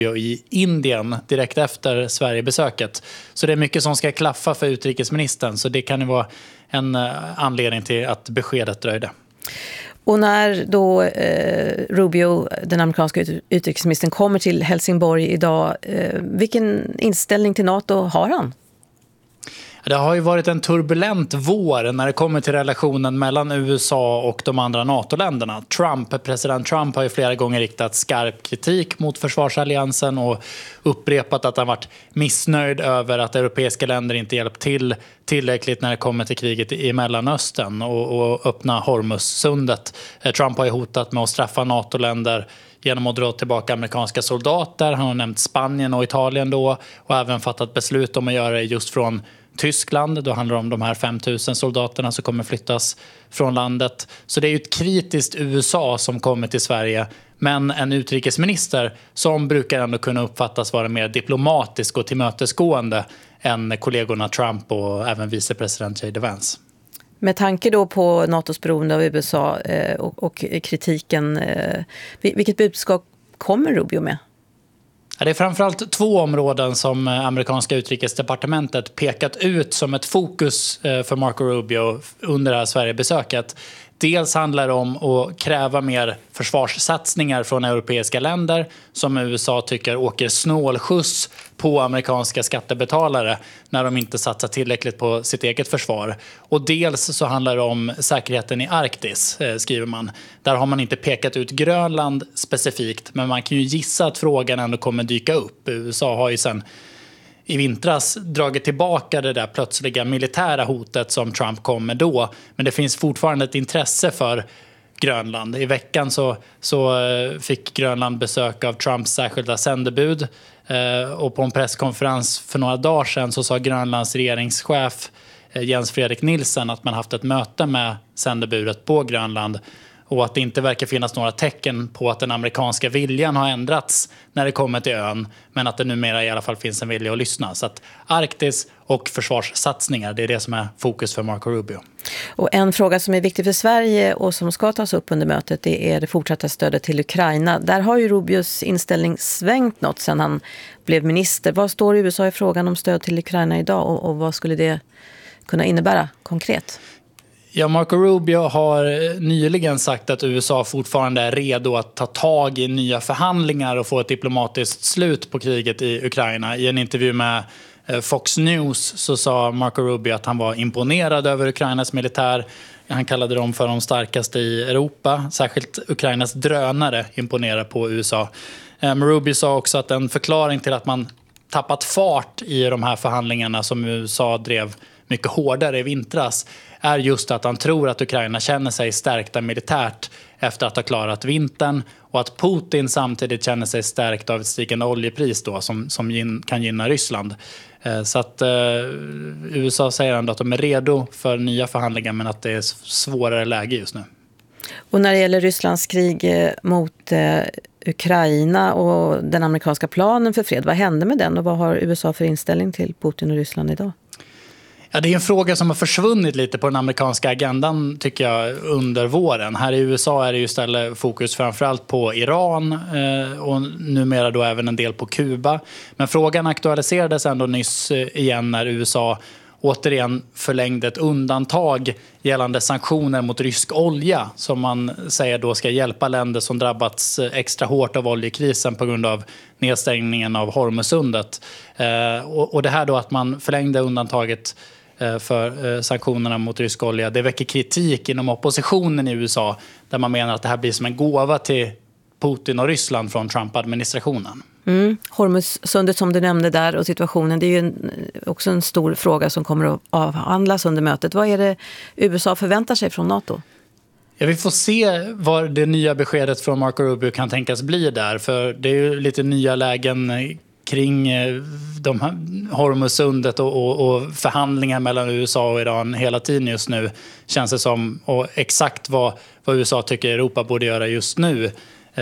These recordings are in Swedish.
i Indien direkt efter Sverigebesöket. Så det är mycket som ska klaffa för utrikesministern, så det kan ju vara en anledning till att beskedet dröjde. Och när då Rubio, den amerikanska utrikesministern, kommer till Helsingborg idag, vilken inställning till NATO har han? Det har ju varit en turbulent vår när det kommer till relationen mellan USA och de andra NATO-länderna. President Trump har ju flera gånger riktat skarp kritik mot försvarsalliansen och upprepat att han varit missnöjd över att europeiska länder inte hjälpt till tillräckligt när det kommer till kriget i Mellanöstern och öppna Hormuzsundet. Trump har ju hotat med att straffa NATO-länder genom att dra tillbaka amerikanska soldater. Han har nämnt Spanien och Italien då, och även fattat beslut om att göra det just från Tyskland. Då handlar det om de här 5 000 soldaterna som kommer flyttas från landet. Så det är ju ett kritiskt USA som kommer till Sverige, men en utrikesminister som brukar ändå kunna uppfattas vara mer diplomatisk och tillmötesgående än kollegorna Trump och även vicepresident J.D. Vance. Med tanke då på NATOs beroende av USA och kritiken, vilket budskap kommer Rubio med? Det är framförallt 2 områden som amerikanska utrikesdepartementet pekat ut som ett fokus för Marco Rubio under det här Sverigebesöket. Dels handlar det om att kräva mer försvarssatsningar från europeiska länder som USA tycker åker snålskjuts på amerikanska skattebetalare när de inte satsar tillräckligt på sitt eget försvar. Och dels så handlar det om säkerheten i Arktis, skriver man. Där har man inte pekat ut Grönland specifikt, men man kan ju gissa att frågan ändå kommer dyka upp. USA har ju sedan i vintras dragit tillbaka det där plötsliga militära hotet som Trump kom med då. Men det finns fortfarande ett intresse för Grönland. I veckan så fick Grönland besök av Trumps särskilda sändebud. Och på en presskonferens för några dagar sedan så sa Grönlands regeringschef Jens Fredrik Nielsen att man haft ett möte med sändebudet på Grönland. Och att det inte verkar finnas några tecken på att den amerikanska viljan har ändrats när det kommer till ön. Men att det numera i alla fall finns en vilja att lyssna. Så att Arktis och försvarssatsningar, det är det som är fokus för Marco Rubio. Och en fråga som är viktig för Sverige och som ska tas upp under mötet, det är det fortsatta stödet till Ukraina. Där har ju Rubios inställning svängt något sedan han blev minister. Vad står USA i frågan om stöd till Ukraina idag och vad skulle det kunna innebära konkret? Ja, Marco Rubio har nyligen sagt att USA fortfarande är redo att ta tag i nya förhandlingar och få ett diplomatiskt slut på kriget i Ukraina. I en intervju med Fox News så sa Marco Rubio att han var imponerad över Ukrainas militär. Han kallade dem för de starkaste i Europa. Särskilt Ukrainas drönare imponerar på USA. Rubio sa också att en förklaring till att man tappat fart i de här förhandlingarna som USA drev mycket hårdare i vintras är just att han tror att Ukraina känner sig stärkta militärt efter att ha klarat vintern och att Putin samtidigt känner sig stärkt av ett stigande oljepris då, som kan gynna Ryssland. Så att USA säger ändå att de är redo för nya förhandlingar, men att det är svårare läge just nu. Och när det gäller Rysslands krig mot Ukraina och den amerikanska planen för fred, vad hände med den och vad har USA för inställning till Putin och Ryssland idag? Ja, det är en fråga som har försvunnit lite på den amerikanska agendan tycker jag under våren. Här i USA är det ju istället fokus framförallt på Iran och numera då även en del på Kuba. Men frågan aktualiserades ändå nyss igen när USA återigen förlängde ett undantag gällande sanktioner mot rysk olja som man säger då ska hjälpa länder som drabbats extra hårt av oljekrisen på grund av nedstängningen av Hormuzsundet. Och det här då att man förlängde undantaget för sanktionerna mot rysk olja, det väcker kritik inom oppositionen i USA där man menar att det här blir som en gåva till Putin och Ryssland från Trump-administrationen. Hormuzsundet som du nämnde där och situationen, det är ju också en stor fråga som kommer att avhandlas under mötet. Vad är det USA förväntar sig från NATO? Ja, vi får se vad det nya beskedet från Marco Rubio kan tänkas bli där. För det är ju lite nya lägen kring de här Hormuzsundet och förhandlingar mellan USA och Iran hela tiden just nu känns det som. Och exakt vad USA tycker Europa borde göra just nu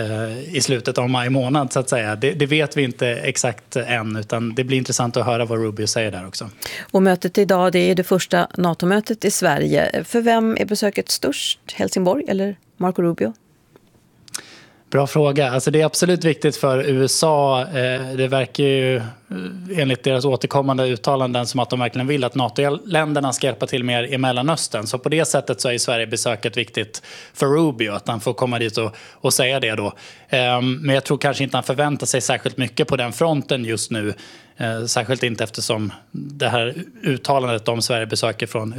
i slutet av maj månad så att säga. Det vet vi inte exakt än, utan det blir intressant att höra vad Rubio säger där också. Och mötet idag, det är det första NATO-mötet i Sverige. För vem är besöket störst? Helsingborg eller Marco Rubio? Bra fråga. Alltså det är absolut viktigt för USA. Det verkar ju enligt deras återkommande uttalanden som att de verkligen vill att NATO-länderna ska hjälpa till mer i Mellanöstern. Så på det sättet så är Sverige-besöket viktigt för Rubio, att han får komma dit och säga det då. Men jag tror kanske inte han förväntar sig särskilt mycket på den fronten just nu. Särskilt inte eftersom det här uttalandet om Sverige-besöker från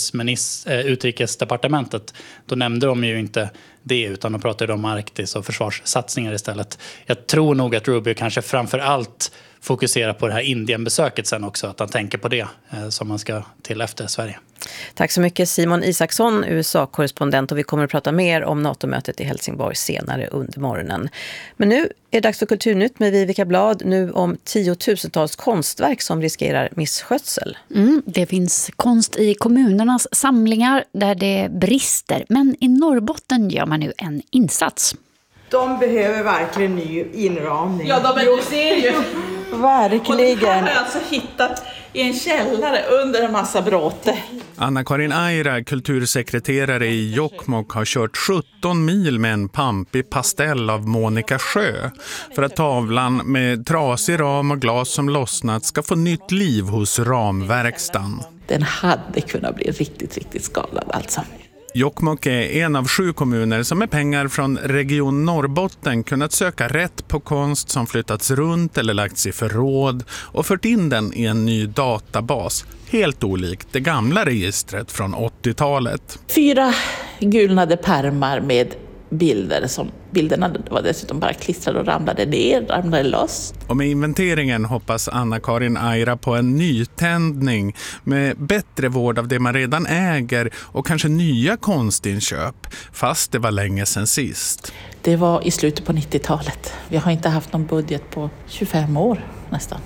utrikesdepartementet, då nämnde de ju inte det utan de pratade om Arktis och försvarssatsningar istället. Jag tror nog att Rubio kanske framför allt fokuserar på det här Indienbesöket sen också, att han tänker på det som man ska till efter Sverige. Tack så mycket Simon Isaksson, USA-korrespondent, och vi kommer att prata mer om NATO-mötet i Helsingborg senare under morgonen. Men nu är det dags för Kulturnytt med Vivica Blad, nu om 10-tusentals konstverk som riskerar misskötsel. Det finns konst i kommunernas samlingar där det brister, men i Norrbotten gör man nu en insats. De behöver verkligen ny inramning. Ja, du ser ju. Verkligen. Och det här har jag alltså hittat i en källare under en massa bråte. Anna-Karin Aira, kultursekreterare i Jokkmokk, har kört 17 mil med en pampig pastell av Monica Sjö för att tavlan med trasig ram och glas som lossnat ska få nytt liv hos ramverkstan. Den hade kunnat bli riktigt skadad alltså. Jokkmokk är en av 7 kommuner som med pengar från Region Norrbotten kunnat söka rätt på konst som flyttats runt eller lagts i förråd och fört in den i en ny databas, helt olikt det gamla registret från 80-talet. 4 gulnade pärmar med bilder. Bilderna var dessutom bara klistrade och ramlade loss. Och med inventeringen hoppas Anna-Karin Aira på en nytändning med bättre vård av det man redan äger och kanske nya konstinköp, fast det var länge sedan sist. Det var i slutet på 90-talet. Vi har inte haft någon budget på 25 år nästan.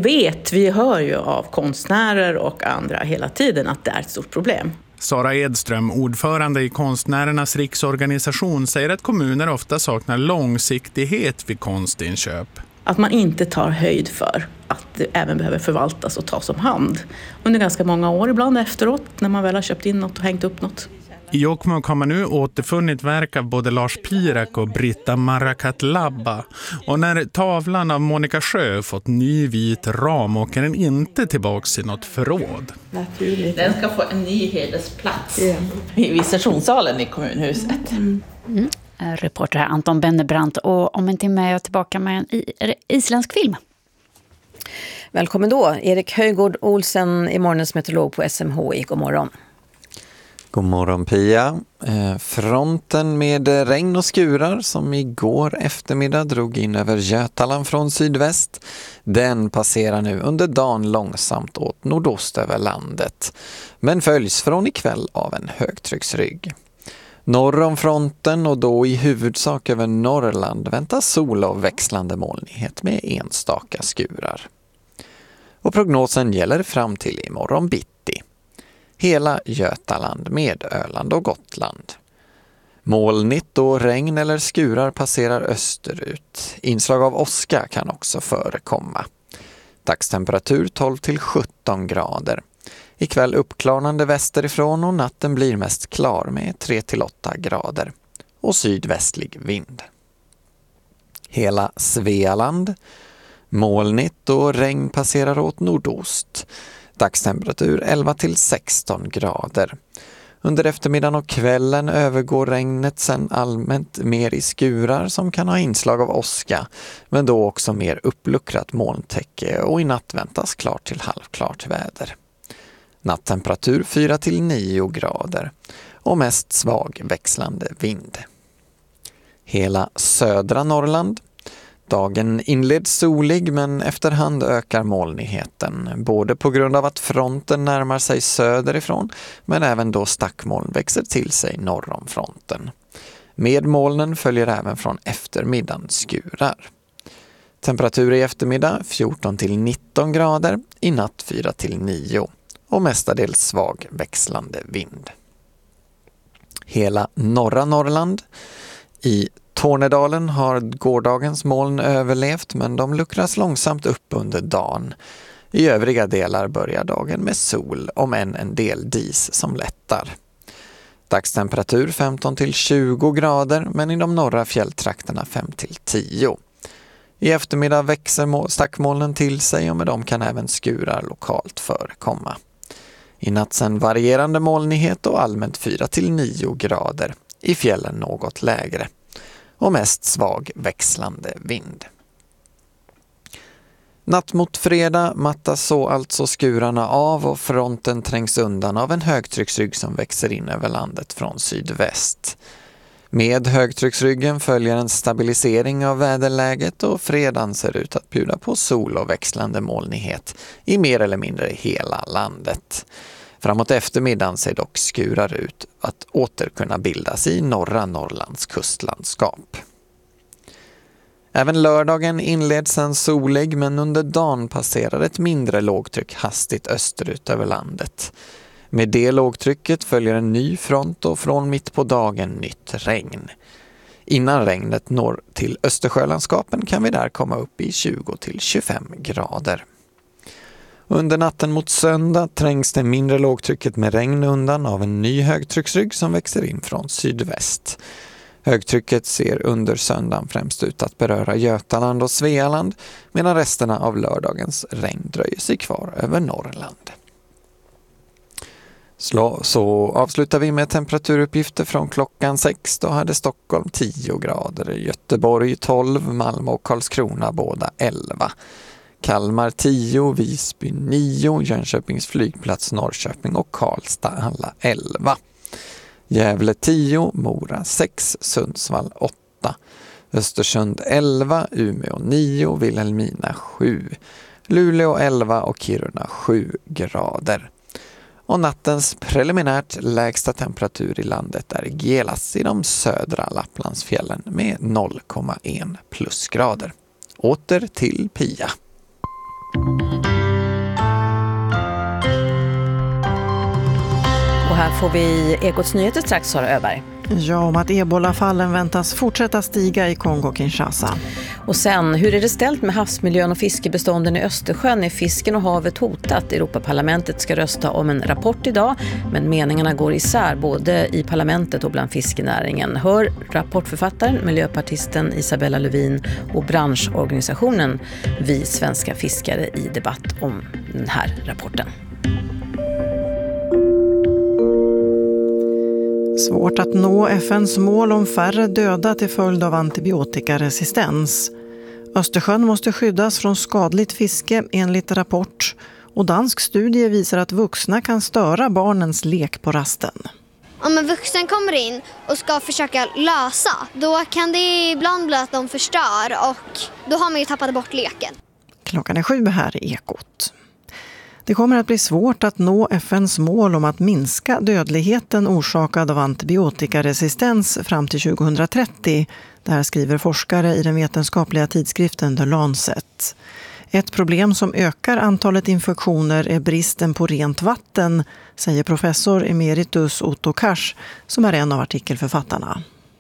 Vi hör ju av konstnärer och andra hela tiden att det är ett stort problem. Sara Edström, ordförande i Konstnärernas riksorganisation, säger att kommuner ofta saknar långsiktighet vid konstinköp. Att man inte tar höjd för att det även behöver förvaltas och tas om hand under ganska många år, ibland efteråt när man väl har köpt in något och hängt upp något. I Jokkmokk har man nu återfunnit verk av både Lars Pirak och Britta Marakatlabba. Och när tavlan av Monica Sjö fått ny vit ram åker den inte tillbaks i något förråd. Naturligt. Den ska få en ny hedersplats i visitationssalen i kommunhuset. Reporter här Anton Bennebrant, och om en timme är jag tillbaka med en isländsk film. Välkommen då, Erik Höjgård Olsen i morgonens meteorolog på SMHI. God morgon. God morgon Pia. Fronten med regn och skurar som igår eftermiddag drog in över Götaland från sydväst. Den passerar nu under dagen långsamt åt nordost över landet. Men följs från ikväll av en högtrycksrygg. Norr om fronten och då i huvudsak över Norrland väntas sol och växlande molnighet med enstaka skurar. Och prognosen gäller fram till imorgon bitti. Hela Götaland med Öland och Gotland. Molnigt och regn eller skurar passerar österut. Inslag av åska kan också förekomma. Dagstemperatur 12 till 17 grader. Ikväll uppklarnande västerifrån och natten blir mest klar med 3 till 8 grader. Och sydvästlig vind. Hela Svealand. Molnigt och regn passerar åt nordost. Dagstemperatur 11 till 16 grader. Under eftermiddagen och kvällen övergår regnet sen allmänt mer i skurar som kan ha inslag av åska, men då också mer uppluckrat molntäcke, och i natt väntas klart till halvklart väder. Nattemperatur 4 till 9 grader och mest svag växlande vind. Hela södra Norrland. Dagen inleds solig, men efterhand ökar molnigheten, både på grund av att fronten närmar sig söderifrån, men även då stackmoln växer till sig norr om fronten. Med molnen följer även från eftermiddagen skurar. Temperatur i eftermiddag 14 till 19 grader, i natt 4 till 9 och mestadels svag växlande vind. Hela norra Norrland. I Tornedalen har gårdagens moln överlevt, men de luckras långsamt upp under dagen. I övriga delar börjar dagen med sol, om än en del dis som lättar. Dagstemperatur 15 till 20 grader, men i de norra fjälltrakterna 5 till 10. I eftermiddag växer stackmolnen till sig och med dem kan även skurar lokalt förekomma. I natt sen varierande molnighet och allmänt 4 till 9 grader. I fjällen något lägre. Och mest svag växlande vind. Natt mot fredag mattas så alltså skurarna av och fronten trängs undan av en högtrycksrygg som växer in över landet från sydväst. Med högtrycksryggen följer en stabilisering av väderläget och fredagen ser ut att bjuda på sol och växlande molnighet i mer eller mindre hela landet. Framåt eftermiddagen ser dock skurar ut att åter kunna bildas i norra Norrlands kustlandskap. Även lördagen inleds en solig, men under dagen passerar ett mindre lågtryck hastigt österut över landet. Med det lågtrycket följer en ny front och från mitt på dagen nytt regn. Innan regnet når till Östersjölandskapen kan vi där komma upp i 20 till 25 grader. Under natten mot söndag trängs det mindre lågtrycket med regn undan av en ny högtrycksrygg som växer in från sydväst. Högtrycket ser under söndagen främst ut att beröra Götaland och Svealand, medan resterna av lördagens regn dröjer sig kvar över Norrland. Så avslutar vi med temperaturuppgifter från klockan 6. Då hade Stockholm 10 grader, Göteborg 12, Malmö och Karlskrona båda 11. Kalmar 10, Visby 9, Jönköpings flygplats, Norrköping och Karlstad alla 11. Gävle 10, Mora 6, Sundsvall 8, Östersund 11, Umeå 9, Vilhelmina 7, Luleå 11 och Kiruna 7 grader. Och nattens preliminärt lägsta temperatur i landet är Gelas i de södra Lapplandsfjällen med 0,1 plusgrader. Åter till Pia. Och här får vi Ekots nyheter strax, Sara Öberg. Ja, om att ebolafallen väntas fortsätta stiga i Kongo-Kinshasa. Och sen, hur är det ställt med havsmiljön och fiskebestånden i Östersjön? Är fisken och havet hotat? Europaparlamentet ska rösta om en rapport idag, men meningarna går isär både i parlamentet och bland fiskenäringen. Hör rapportförfattaren, miljöpartisten Isabella Lövin och branschorganisationen Vi svenska fiskare i debatt om den här rapporten. Svårt att nå FNs mål om färre döda till följd av antibiotikaresistens. Östersjön måste skyddas från skadligt fiske enligt rapport. Och dansk studie visar att vuxna kan störa barnens lek på rasten. Om en vuxen kommer in och ska försöka lösa, då kan det ibland bli att de förstör och då har man ju tappat bort leken. Klockan är 7 här i Ekot. Det kommer att bli svårt att nå FNs mål om att minska dödligheten orsakad av antibiotikaresistens fram till 2030. Det här skriver forskare i den vetenskapliga tidskriften The Lancet. Ett problem som ökar antalet infektioner är bristen på rent vatten, säger professor emeritus Otto Kars, som är en av artikelförfattarna.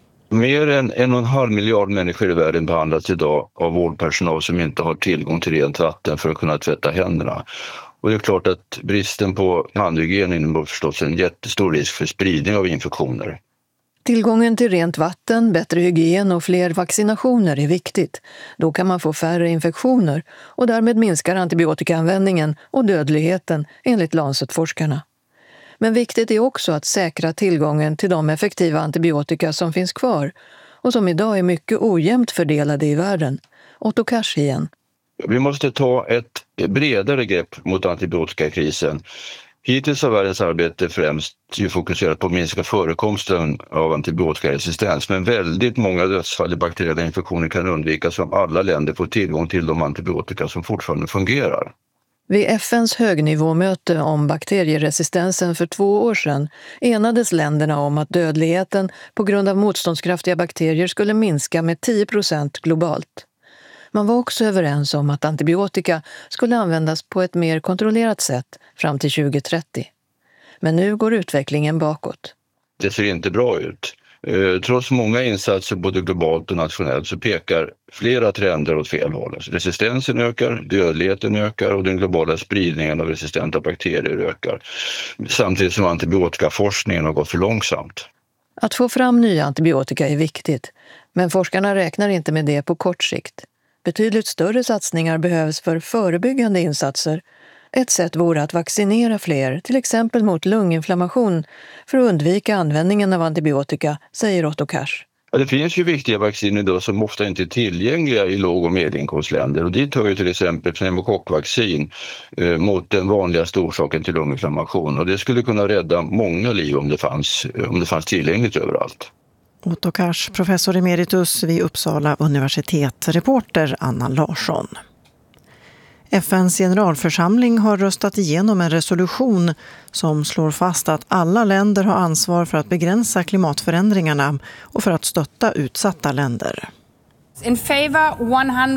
Mer än 1,5 miljard människor i världen behandlas idag av vårdpersonal som inte har tillgång till rent vatten för att kunna tvätta händerna. Och det är klart att bristen på handhygien innebär förstås en jättestor risk för spridning av infektioner. Tillgången till rent vatten, bättre hygien och fler vaccinationer är viktigt. Då kan man få färre infektioner och därmed minskar antibiotikaanvändningen och dödligheten enligt Lancet-forskarna. Men viktigt är också att säkra tillgången till de effektiva antibiotika som finns kvar och som idag är mycket ojämnt fördelade i världen. Otto Kars igen. Vi måste ta ett bredare grepp mot antibiotikakrisen. Hittills har världens arbete främst fokuserat på att minska förekomsten av antibiotikaresistens, men väldigt många dödsfall i bakteriella infektioner kan undvikas om alla länder får tillgång till de antibiotika som fortfarande fungerar. Vid FNs högnivåmöte om bakterieresistensen för 2 år sedan enades länderna om att dödligheten på grund av motståndskraftiga bakterier skulle minska med 10% globalt. Man var också överens om att antibiotika skulle användas på ett mer kontrollerat sätt fram till 2030. Men nu går utvecklingen bakåt. Det ser inte bra ut. Trots många insatser både globalt och nationellt så pekar flera trender åt fel håll. Alltså resistensen ökar, dödligheten ökar och den globala spridningen av resistenta bakterier ökar. Samtidigt som antibiotikaforskningen har gått för långsamt. Att få fram nya antibiotika är viktigt, men forskarna räknar inte med det på kort sikt. Betydligt större satsningar behövs för förebyggande insatser. Ett sätt vore att vaccinera fler, till exempel mot lunginflammation, för att undvika användningen av antibiotika, säger Otto Kars. Ja, det finns ju viktiga vacciner då som ofta inte är tillgängliga i låg- och medelinkomstländer. Och dit hör ju till exempel pneumokockvaccin mot den vanligaste orsaken till lunginflammation. Och det skulle kunna rädda många liv om det fanns tillgängligt överallt. Otto Kars, professor emeritus vid Uppsala universitet, reporter Anna Larsson. FNs generalförsamling har röstat igenom en resolution som slår fast att alla länder har ansvar för att begränsa klimatförändringarna och för att stötta utsatta länder. In favor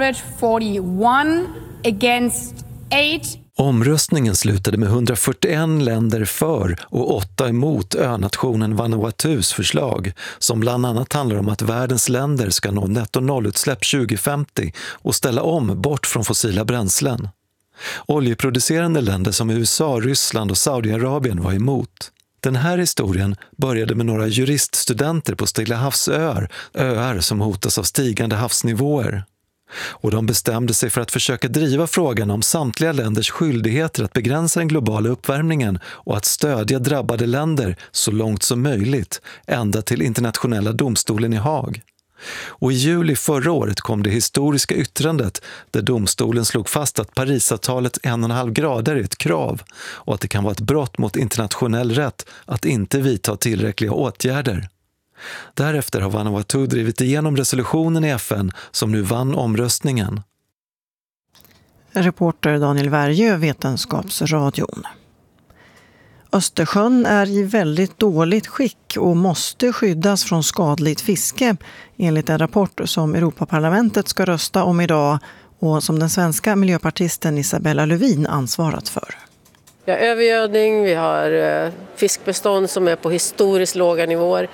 141, against 8. Omröstningen slutade med 141 länder för och 8 emot önationen Vanuatus förslag, som bland annat handlar om att världens länder ska nå netto nollutsläpp 2050 och ställa om bort från fossila bränslen. Oljeproducerande länder som USA, Ryssland och Saudiarabien var emot. Den här historien började med några juriststudenter på Stilla havsöar, öar som hotas av stigande havsnivåer. Och de bestämde sig för att försöka driva frågan om samtliga länders skyldigheter att begränsa den globala uppvärmningen och att stödja drabbade länder så långt som möjligt, ända till internationella domstolen i Haag. Och i juli förra året kom det historiska yttrandet där domstolen slog fast att Parisavtalet 1,5 grader är ett krav och att det kan vara ett brott mot internationell rätt att inte vidta tillräckliga åtgärder. Därefter har Vanuatu drivit igenom resolutionen i FN som nu vann omröstningen. Reporter Daniel Värjö, Vetenskapsradion. Östersjön är i väldigt dåligt skick och måste skyddas från skadligt fiske enligt en rapport som Europaparlamentet ska rösta om idag och som den svenska miljöpartisten Isabella Lövin ansvarat för. Vi har övergödning, vi har fiskbestånd som är på historiskt låga nivåer.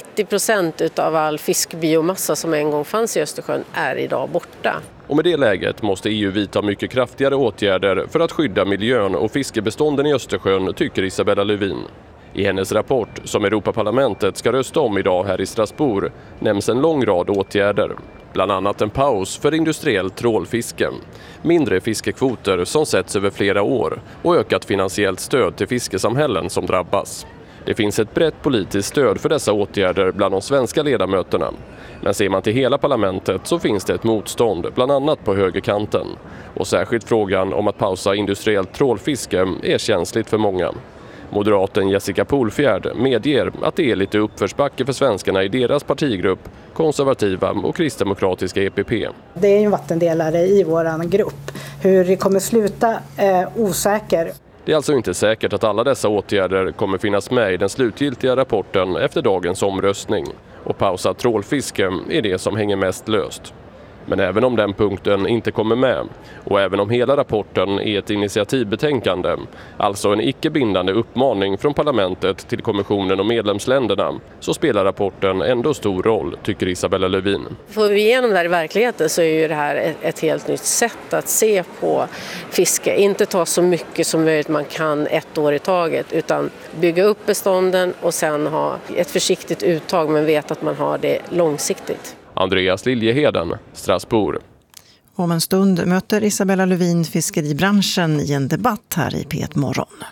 90% av all fiskbiomassa som en gång fanns i Östersjön är idag borta. Och med det läget måste EU vidta mycket kraftigare åtgärder för att skydda miljön och fiskebestånden i Östersjön, tycker Isabella Lövin. I hennes rapport, som Europaparlamentet ska rösta om idag här i Strasbourg, nämns en lång rad åtgärder. Bland annat en paus för industriellt trålfiske, mindre fiskekvoter som sätts över flera år och ökat finansiellt stöd till fiskesamhällen som drabbas. Det finns ett brett politiskt stöd för dessa åtgärder bland de svenska ledamöterna. Men ser man till hela parlamentet så finns det ett motstånd, bland annat på högerkanten. Och särskilt frågan om att pausa industriellt trålfiske är känsligt för många. Moderaten Jessica Polfjärd medger att det är lite uppförsbacke för svenskarna i deras partigrupp, konservativa och kristdemokratiska EPP. Det är en vattendelare i våran grupp. Hur det kommer sluta är osäker. Det är alltså inte säkert att alla dessa åtgärder kommer finnas med i den slutgiltiga rapporten efter dagens omröstning. Och pausa trålfiske är det som hänger mest löst. Men även om den punkten inte kommer med och även om hela rapporten är ett initiativbetänkande, alltså en icke-bindande uppmaning från parlamentet till kommissionen och medlemsländerna, så spelar rapporten ändå stor roll, tycker Isabella Lövin. Får vi igenom det här i verkligheten så är ju det här ett helt nytt sätt att se på fiske. Inte ta så mycket som möjligt man kan ett år i taget, utan bygga upp bestånden och sen ha ett försiktigt uttag men veta att man har det långsiktigt. Andreas Liljeheden, Strasbourg. Om en stund möter Isabella Lövin fiskeribranschen i en debatt här i P1 Morgon.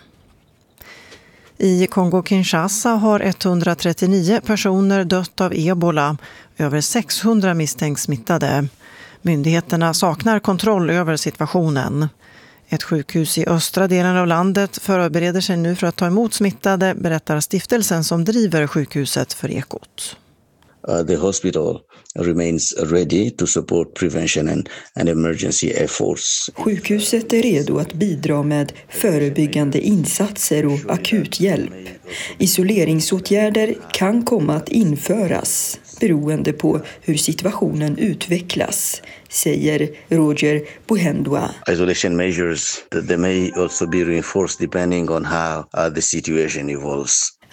I Kongo-Kinshasa har 139 personer dött av ebola. Över 600 misstänks smittade. Myndigheterna saknar kontroll över situationen. Ett sjukhus i östra delen av landet förbereder sig nu för att ta emot smittade, berättar stiftelsen som driver sjukhuset för Ekot. The hospital remains ready to support prevention and emergency efforts. Sjukhuset är redo att bidra med förebyggande insatser och akuthjälp. Isoleringsåtgärder kan komma att införas beroende på hur situationen utvecklas, säger Roger Buhendwa. Isolation measures they may also be reinforced depending on how the situation evolves.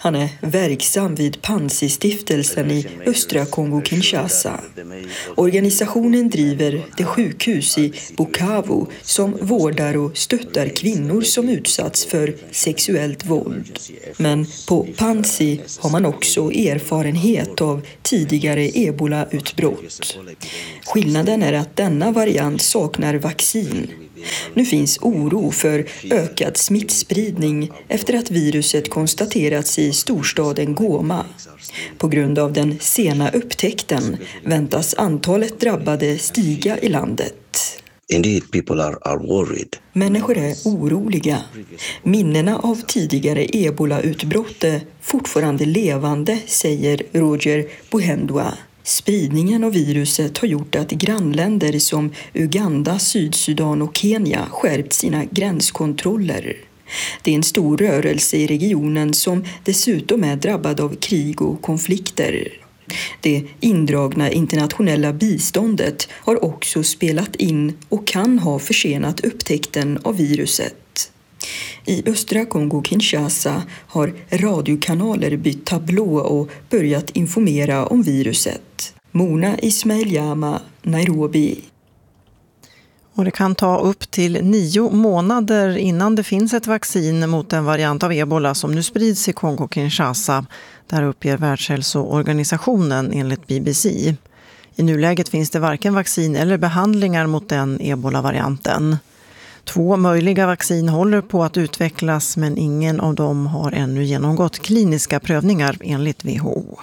Han är verksam vid Panzi-stiftelsen i östra Kongo-Kinshasa. Organisationen driver det sjukhus i Bukavu som vårdar och stöttar kvinnor som utsatts för sexuellt våld. Men på Panzi har man också erfarenhet av tidigare ebola-utbrott. Skillnaden är att denna variant saknar vaccin. Nu finns oro för ökad smittspridning efter att viruset konstaterats i storstaden Goma. På grund av den sena upptäckten väntas antalet drabbade stiga i landet. Indeed, people are worried. Människor är oroliga. Minnena av tidigare ebola-utbrott är fortfarande levande, säger Roger Buhendwa. Spridningen av viruset har gjort att grannländer som Uganda, Sydsudan och Kenya skärpt sina gränskontroller. Det är en stor rörelse i regionen som dessutom är drabbad av krig och konflikter. Det indragna internationella biståndet har också spelat in och kan ha försenat upptäckten av viruset. I östra Kongo-Kinshasa har radiokanaler bytt tablå och börjat informera om viruset. Mona Ismail-Jama, Nairobi. Och det kan ta upp till 9 månader innan det finns ett vaccin mot en variant av ebola som nu sprids i Kongo-Kinshasa. Där uppger Världshälsoorganisationen enligt BBC. I nuläget finns det varken vaccin eller behandlingar mot den ebola-varianten. 2 möjliga vaccin håller på att utvecklas men ingen av dem har ännu genomgått kliniska prövningar enligt WHO.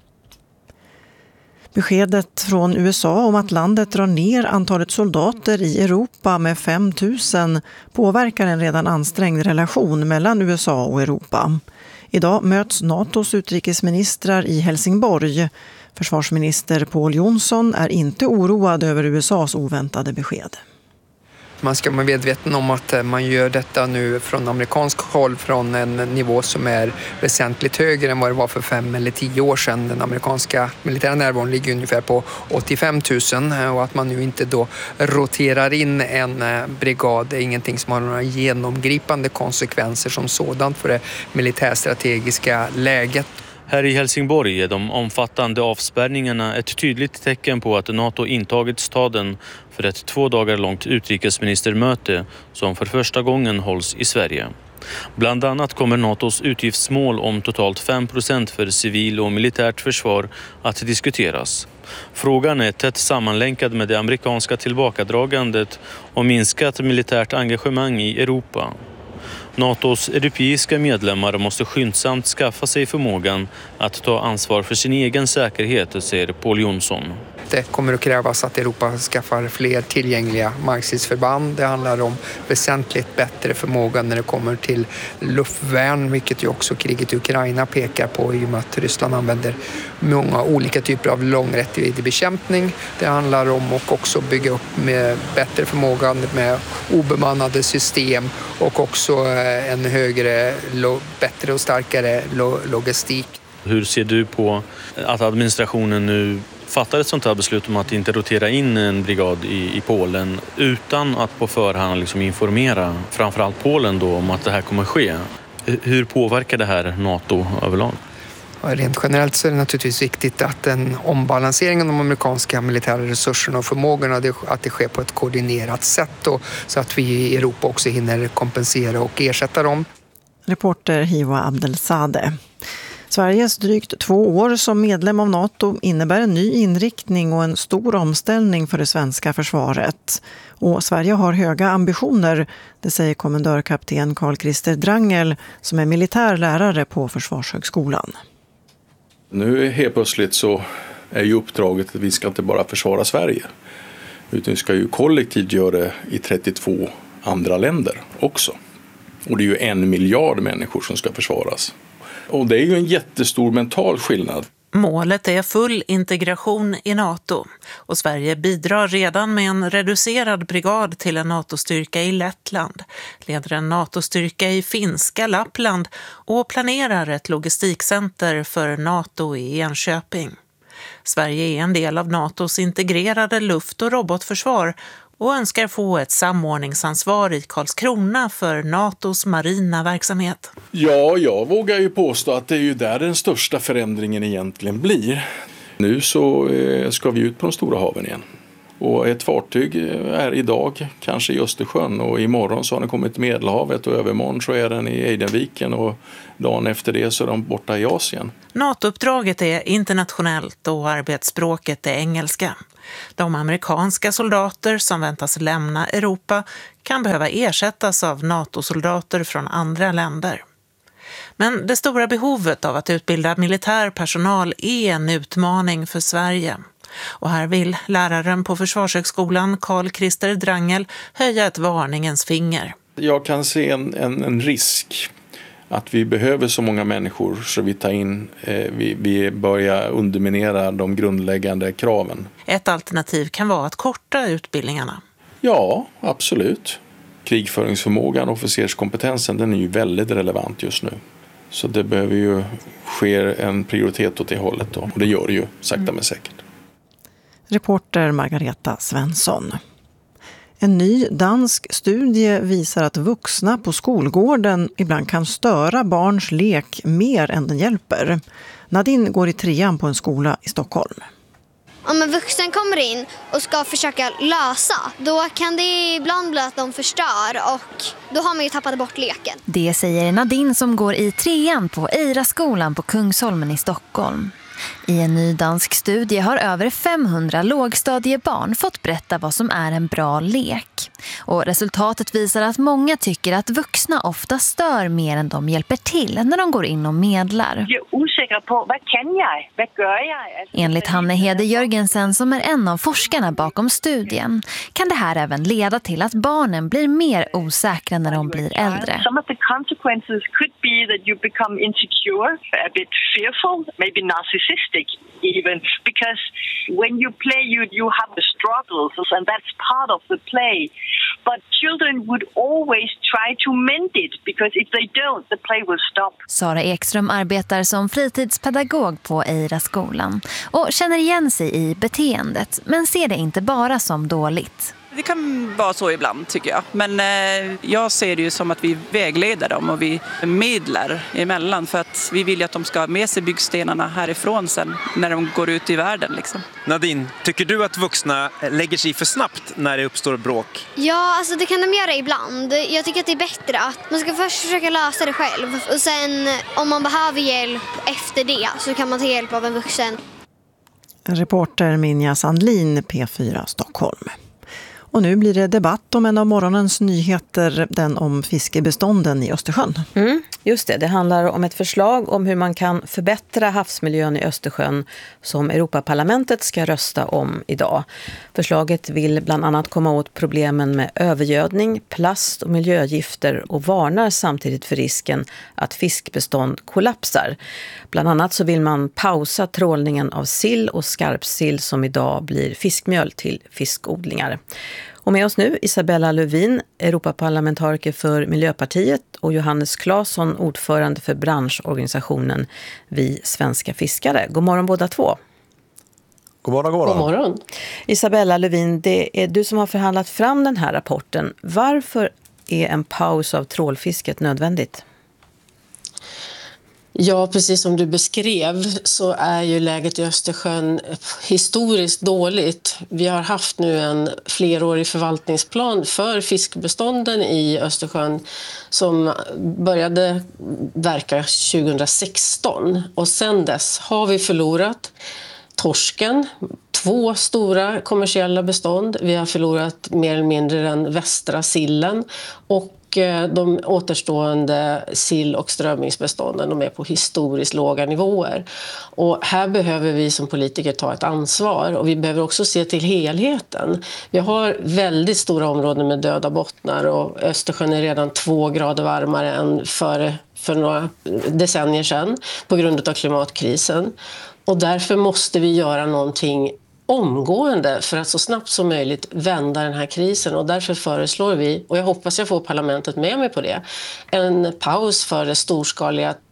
Beskedet från USA om att landet drar ner antalet soldater i Europa med 5 000 påverkar en redan ansträngd relation mellan USA och Europa. Idag möts NATOs utrikesministrar i Helsingborg. Försvarsminister Pål Jonsson är inte oroad över USAs oväntade besked. Man ska vara medveten om att man gör detta nu från amerikansk håll från en nivå som är väsentligt högre än vad det var för 5 eller 10 år sedan. Den amerikanska militära närvaron ligger ungefär på 85 000 och att man nu inte då roterar in en brigad är ingenting som har några genomgripande konsekvenser som sådant för det militärstrategiska läget. Här i Helsingborg är de omfattande avspärrningarna ett tydligt tecken på att NATO intagit staden för ett 2 dagar långt utrikesministermöte som för första gången hålls i Sverige. Bland annat kommer NATOs utgiftsmål om totalt 5% för civil och militärt försvar att diskuteras. Frågan är tätt sammanlänkad med det amerikanska tillbakadragandet och minskat militärt engagemang i Europa. NATOs europeiska medlemmar måste skyndsamt skaffa sig förmågan att ta ansvar för sin egen säkerhet, säger Pål Jonsson. Det kommer att krävas att Europa skaffar fler tillgängliga markstridsförband. Det handlar om väsentligt bättre förmåga när det kommer till luftvärn, vilket ju också kriget i Ukraina pekar på i och med att Ryssland använder många olika typer av långräckviddig bekämpning. Det handlar om att också bygga upp med bättre förmåga med obemannade system och också en högre, bättre och starkare logistik. Hur ser du på att administrationen nu fattar ett sånt här beslut om att inte rotera in en brigad i Polen utan att på förhand informera framförallt Polen då om att det här kommer ske? Hur påverkar det här NATO överlag? Rent generellt så är det naturligtvis viktigt att en ombalansering av de amerikanska militära resurserna och förmågorna att det sker på ett koordinerat sätt och så att vi i Europa också hinner kompensera och ersätta dem. Reporter Hiwa Abdelsadeh. Sveriges drygt 2 år som medlem av NATO innebär en ny inriktning och en stor omställning för det svenska försvaret. Och Sverige har höga ambitioner, det säger kommendörkapten Carl Christer Drangel som är militär lärare på Försvarshögskolan. Nu helt plötsligt så är ju uppdraget att vi ska inte bara försvara Sverige utan vi ska ju kollektivt göra det i 32 andra länder också. Och det är ju 1 miljard människor som ska försvaras. Och det är ju en jättestor mental skillnad. Målet är full integration i NATO och Sverige bidrar redan med en reducerad brigad till en NATO-styrka i Lettland, leder en NATO-styrka i finska Lappland och planerar ett logistikcenter för NATO i Enköping. Sverige är en del av NATOs integrerade luft- och robotförsvar och önskar få ett samordningsansvar i Karlskrona för NATOs marina verksamhet. Ja, jag vågar ju påstå att det är ju där den största förändringen egentligen blir. Nu så ska vi ut på de stora haven igen. Och ett fartyg är idag kanske i Östersjön och imorgon så har den kommit till Medelhavet och övermorgon så är den i Adenviken och dagen efter det så är de borta i Asien. NATO-uppdraget är internationellt och arbetsspråket är engelska. De amerikanska soldater som väntas lämna Europa kan behöva ersättas av NATO-soldater från andra länder. Men det stora behovet av att utbilda militär personal är en utmaning för Sverige. Och här vill läraren på Försvarshögskolan Carl Christer Drangel höja ett varningens finger. Jag kan se en risk att vi behöver så många människor så vi börjar underminera de grundläggande kraven. Ett alternativ kan vara att korta utbildningarna. Ja, absolut. Krigföringsförmågan och officerskompetensen den är ju väldigt relevant just nu. Så det behöver ju ske en prioritet åt det hållet då. Och det gör det ju sakta men säkert. Reporter Margareta Svensson. En ny dansk studie visar att vuxna på skolgården ibland kan störa barns lek mer än den hjälper. Nadine går i 3:an på en skola i Stockholm. Om en vuxen kommer in och ska försöka lösa, då kan det ibland bli att de förstör och då har man ju tappat bort leken. Det säger Nadine som går i 3:an på Eira-skolan på Kungsholmen i Stockholm. I en ny dansk studie har över 500 lågstadiebarn fått berätta vad som är en bra lek. Och resultatet visar att många tycker att vuxna ofta stör mer än de hjälper till när de går in och medlar. Jag är osäker på vad kan jag? Vad gör jag? Enligt Hanne Hede Jörgensen som är en av forskarna bakom studien kan det här även leda till att barnen blir mer osäkra när de blir äldre. Some of the consequences could be that you become insecure, a bit fearful, maybe narcissistic even, because when you play you have the struggles and that's part of the play. But children would always try to mend it because if they don't, the play will stop. Sara Ekström arbetar som fritidspedagog på Eira-skolan och känner igen sig i beteendet men ser det inte bara som dåligt. Det kan vara så ibland tycker jag, men jag ser det ju som att vi vägleder dem och vi medlar emellan för att vi vill ju att de ska ha med sig byggstenarna härifrån sen när de går ut i världen. Liksom. Nadine, tycker du att vuxna lägger sig för snabbt när det uppstår bråk? Ja, alltså det kan de göra ibland. Jag tycker att det är bättre att man ska först försöka lösa det själv och sen om man behöver hjälp efter det så kan man ta hjälp av en vuxen. Reporter Minja Sandlin, P4 Stockholm. Och nu blir det debatt om en av morgonens nyheter, den om fiskebestånden i Östersjön. Just det handlar om ett förslag om hur man kan förbättra havsmiljön i Östersjön som Europaparlamentet ska rösta om idag. Förslaget vill bland annat komma åt problemen med övergödning, plast och miljögifter och varnar samtidigt för risken att fiskbestånd kollapsar. Bland annat så vill man pausa trålningen av sill och skarpsill som idag blir fiskmjöl till fiskodlingar. Och med oss nu Isabella Lövin, Europaparlamentariker för Miljöpartiet och Johannes Claesson, ordförande för branschorganisationen Vi svenska fiskare. God morgon båda två. God morgon, god morgon. God morgon. Isabella Lövin, det är du som har förhandlat fram den här rapporten. Varför är en paus av trålfisket nödvändigt? Ja, precis som du beskrev så är ju läget i Östersjön historiskt dåligt. Vi har haft nu en flerårig förvaltningsplan för fiskbestånden i Östersjön som började verka 2016. Och sedan dess har vi förlorat torsken, 2 stora kommersiella bestånd. Vi har förlorat mer eller mindre den västra sillen och de återstående sill- och strömmingsbestånden de är på historiskt låga nivåer. Och här behöver vi som politiker ta ett ansvar och vi behöver också se till helheten. Vi har väldigt stora områden med döda bottnar och Östersjön är redan 2 grader varmare än för några decennier sedan på grund av klimatkrisen. Och därför måste vi göra någonting omgående för att så snabbt som möjligt vända den här krisen och därför föreslår vi, och jag hoppas jag får parlamentet med mig på det, en paus för det storskaliga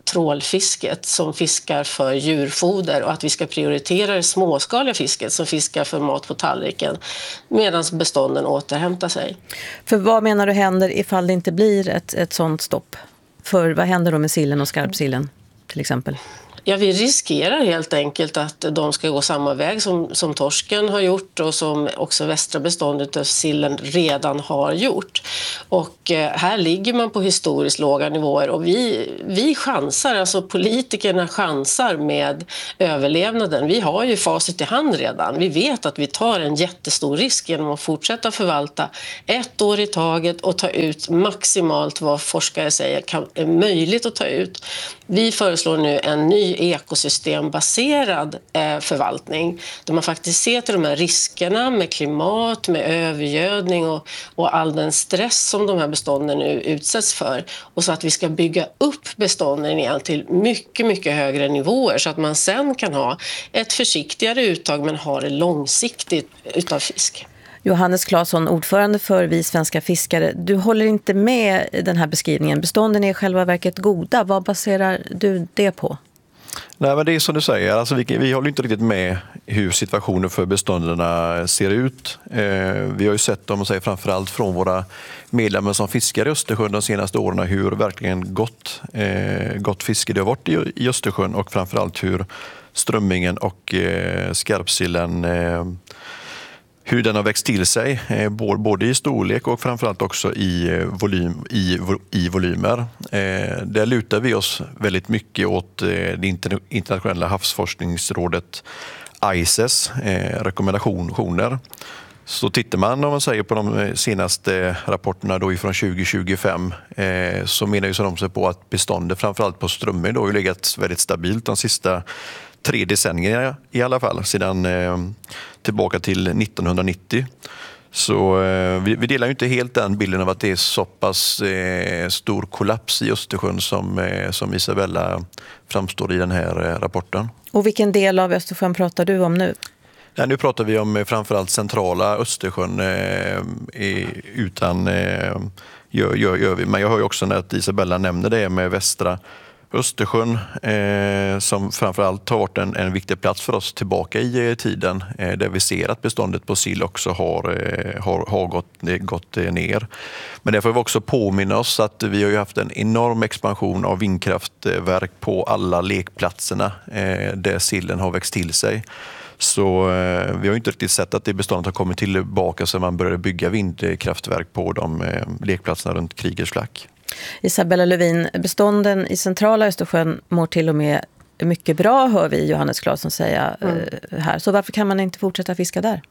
trålfisket som fiskar för djurfoder och att vi ska prioritera det småskaliga fisket som fiskar för mat på tallriken medan bestånden återhämtar sig. För vad menar du händer ifall det inte blir ett sånt stopp? För vad händer då med sillen och skarpsillen till exempel? Ja, vi riskerar helt enkelt att de ska gå samma väg som torsken har gjort och som också västra beståndet av sillen redan har gjort. Och här ligger man på historiskt låga nivåer och vi chansar, alltså politikerna chansar med överlevnaden. Vi har ju facit i hand redan. Vi vet att vi tar en jättestor risk genom att fortsätta förvalta ett år i taget och ta ut maximalt vad forskare säger är möjligt att ta ut. Vi föreslår nu en ny ekosystembaserad förvaltning där man faktiskt ser till de här riskerna med klimat, med övergödning och all den stress som de här bestånden nu utsätts för. Och så att vi ska bygga upp bestånden igen till mycket, mycket högre nivåer så att man sen kan ha ett försiktigare uttag men ha det långsiktigt utav fisk. Johannes Claesson, ordförande för Vi svenska fiskare. Du håller inte med i den här beskrivningen. Bestånden är i själva verket goda. Vad baserar du det på? Nej, men det är som du säger. Alltså vi håller inte riktigt med hur situationen för beståndarna ser ut. Vi har ju sett dem, framförallt från våra medlemmar som fiskar i Östersjön de senaste åren, hur verkligen gott fiske det har varit i Östersjön och framförallt hur strömmingen och skarpsillen hur den har växt till sig, både i storlek och framförallt också i volymer. Där lutar vi oss väldigt mycket åt det internationella havsforskningsrådet ICES rekommendationer. Så tittar man, om man säger, på de senaste rapporterna då ifrån 2025 så menar ju de sig på att beståndet framförallt på strömming då har legat väldigt stabilt de sista 3 decennier i alla fall, sedan tillbaka till 1990. Så vi delar ju inte helt den bilden av att det är så pass stor kollaps i Östersjön som Isabella framstår i den här rapporten. Och vilken del av Östersjön pratar du om nu? Ja, nu pratar vi om framförallt centrala Östersjön gör vi. Men jag hör ju också när Isabella nämner det med västra Östersjön som framförallt har varit en viktig plats för oss tillbaka i tiden där vi ser att beståndet på sill också har gått ner. Men därför får vi också påminna oss att vi har ju haft en enorm expansion av vindkraftverk på alla lekplatserna där sillen har växt till sig. Så vi har inte riktigt sett att det beståndet har kommit tillbaka sedan man började bygga vindkraftverk på de lekplatserna runt Kriegers Flak. Isabella Lövin, bestånden i centrala Östersjön mår till och med mycket bra, hör vi Johannes Claesson säga här. Så varför kan man inte fortsätta fiska där?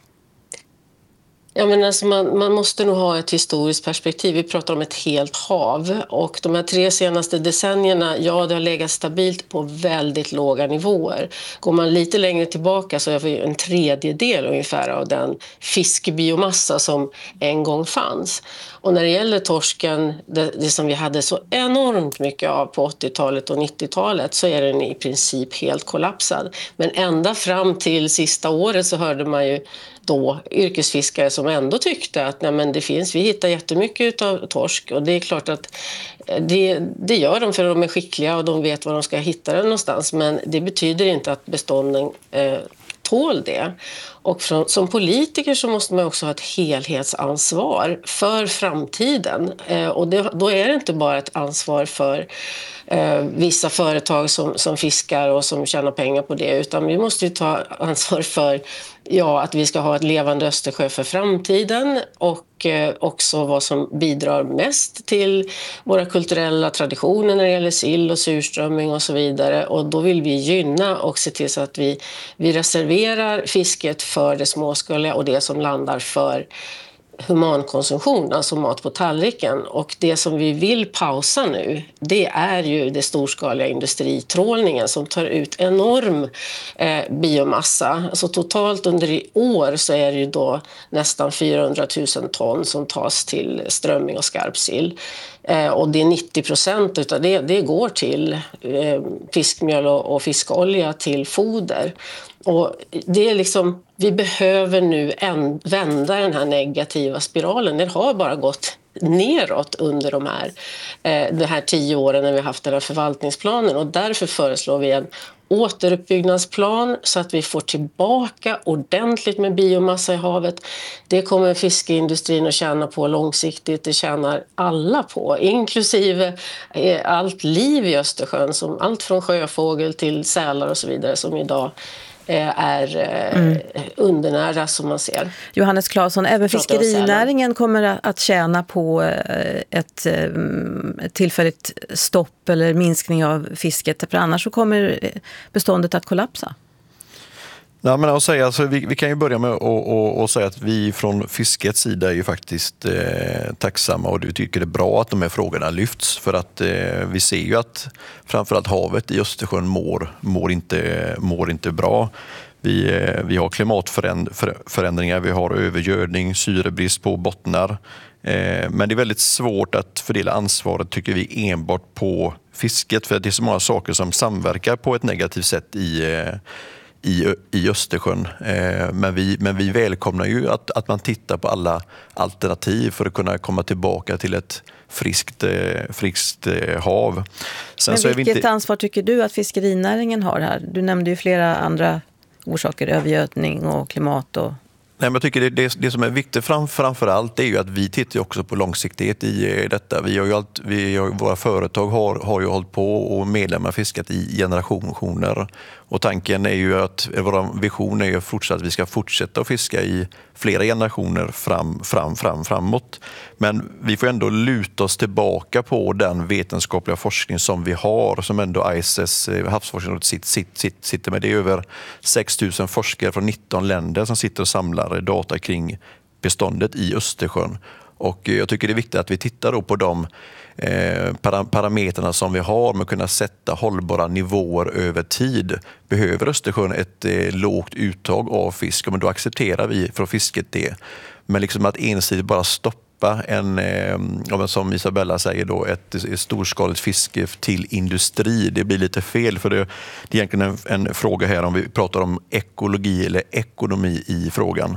Ja, men alltså man måste nog ha ett historiskt perspektiv. Vi pratar om ett helt hav och de här 3 senaste decennierna, det har legat stabilt på väldigt låga nivåer. Går man lite längre tillbaka så är det en tredjedel ungefär av den fiskbiomassa som en gång fanns. Och när det gäller torsken, det som vi hade så enormt mycket av på 80-talet och 90-talet, så är den i princip helt kollapsad. Men ända fram till sista året så hörde man ju då yrkesfiskare som ändå tyckte att nej, men vi hittar jättemycket av torsk, och det är klart att det gör de för de är skickliga och de vet var de ska hitta den någonstans, men det betyder inte att bestånden tål det. Och som politiker så måste man också ha ett helhetsansvar för framtiden. Och då är det inte bara ett ansvar för vissa företag som fiskar och som tjänar pengar på det, utan vi måste ju ta ansvar för att vi ska ha ett levande Östersjö för framtiden, och också vad som bidrar mest till våra kulturella traditioner när det gäller sill och surströmming och så vidare. Och då vill vi gynna och se till så att vi reserverar fisket för det småskaliga och det som landar för humankonsumtion, alltså mat på tallriken. Och det som vi vill pausa nu, det är ju det storskaliga industritrålningen som tar ut enorm biomassa. Alltså totalt under i år så är det ju då nästan 400 000 ton som tas till strömming och skarpsill. Och det är 90% utav det går till fiskmjöl och fiskolja till foder. Och det är liksom, vi behöver nu vända den här negativa spiralen. Den har bara gått neråt under de här 10 åren när vi har haft den här förvaltningsplanen, och därför föreslår vi en återuppbyggnadsplan så att vi får tillbaka ordentligt med biomassa i havet. Det kommer fiskeindustrin att tjäna på långsiktigt, det tjänar alla på, inklusive allt liv i Östersjön, som allt från sjöfågel till sälar och så vidare som idag är undernära som man ser. Johannes Claesson, även fiskerinäringen kommer att tjäna på ett tillfälligt stopp eller minskning av fisket, för annars så kommer beståndet att kollapsa. Ja, men att säga, alltså, vi kan ju börja med att säga att vi från fiskets sida är ju faktiskt tacksamma, och vi tycker det är bra att de här frågorna lyfts, för att vi ser ju att framförallt havet i Östersjön mår inte bra. Vi har klimatförändringar, vi har övergödning, syrebrist på bottnar. Men det är väldigt svårt att fördela ansvaret, tycker vi, enbart på fisket, för det är så många saker som samverkar på ett negativt sätt i Östersjön. Men vi välkomnar ju att man tittar på alla alternativ för att kunna komma tillbaka till ett friskt hav. Men vilket ansvar tycker du att fiskerinäringen har här? Du nämnde ju flera andra orsaker, övergödning och klimat och... Nej, men jag tycker det som är viktigt framför allt är ju att vi tittar också på långsiktighet i detta. Våra företag har ju hållit på och medlemmar fiskat i generationer. Och tanken är ju att vår vision är ju att vi ska fortsätta att fiska i flera generationer framåt. Men vi får ändå luta oss tillbaka på den vetenskapliga forskning som vi har, som ändå ICES, havsforskningsrådet, sitter med. Det är över 6 000 forskare från 19 länder som sitter och samlar data kring beståndet i Östersjön. Och jag tycker det är viktigt att vi tittar då på de parametrarna som vi har med att kunna sätta hållbara nivåer över tid. Behöver Östersjön ett lågt uttag av fisk, men då accepterar vi från fisket det. Men liksom att ensidigt bara stoppa som Isabella säger då, ett storskaligt fiske till industri, det blir lite fel, för det är egentligen en fråga här om vi pratar om ekologi eller ekonomi i frågan.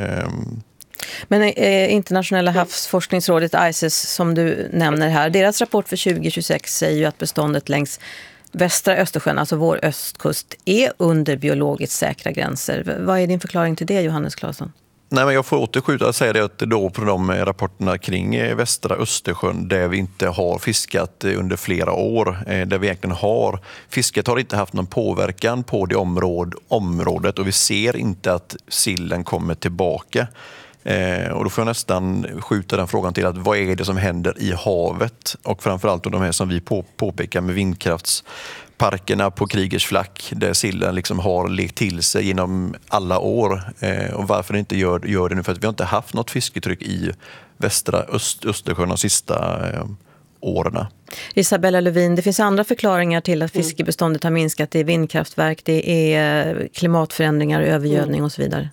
Men Internationella havsforskningsrådet ICES som du nämner här, deras rapport för 2026 säger ju att beståndet längs västra Östersjön, alltså vår östkust, är under biologiskt säkra gränser. Vad är din förklaring till det, Johannes Claesson? Nej, men jag får återskjuta och säga det att då på de rapporterna kring västra Östersjön där vi inte har fiskat under flera år, där vi egentligen har fisket har inte haft någon påverkan på det området, och vi ser inte att sillen kommer tillbaka. Och då får jag nästan skjuta den frågan till att vad är det som händer i havet, och framförallt de här som vi påpekar med vindkraftsparkerna på Kriegers Flak, där sillen liksom har lekt till sig genom alla år, och varför det inte gör det nu, för att vi har inte haft något fisketryck i västra Östersjön de sista åren. Isabella Lövin, det finns andra förklaringar till att fiskebeståndet har minskat. Det är vindkraftverk, det är klimatförändringar, övergödning och så vidare.